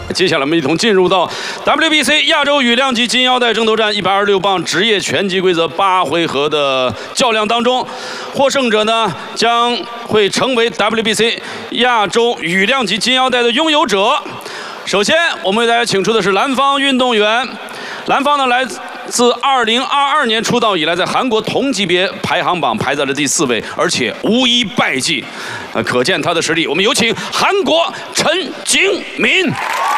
接下来我们一同进入到 WBC 亚洲羽量级金腰带争夺战126磅职业拳击规则8回合的较量当中，获胜者呢将会成为 WBC 亚洲羽量级金腰带的拥有者。首先，我们为大家请出的是蓝方运动员，蓝方呢来自2022年出道以来，在韩国同级别排行榜排在了第4位，而且无一败绩，可见他的实力。我们有请韩国陈景敏。